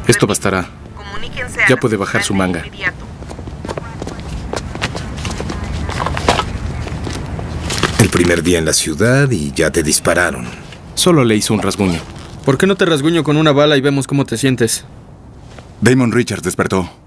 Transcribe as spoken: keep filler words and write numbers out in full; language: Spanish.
Esto bastará. Ya puede bajar su manga. El primer día en la ciudad y ya te dispararon. Solo le hizo un rasguño. ¿Por qué no te rasguño con una bala y vemos cómo te sientes? Damon Richards despertó.